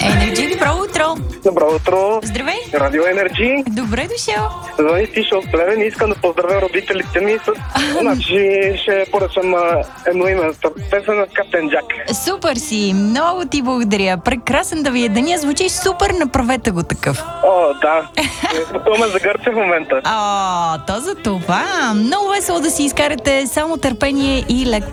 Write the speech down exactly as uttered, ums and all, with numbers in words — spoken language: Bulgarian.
Енерджи, добро утро! Добро утро! Здравей! Радио Енерджи! Добре дошъл! Звъни Тиша от Плевен и искам да поздравя родителите ми с... Значи ще поръчам едноименната песен на Каптен Джак. Супер си! Много ти благодаря! Прекрасен да ви е деня! Звучиш супер, направете го такъв! О, да! Пътуваме за Гърция в момента. О, то за това! Много весело да си изкарате, само търпение и лек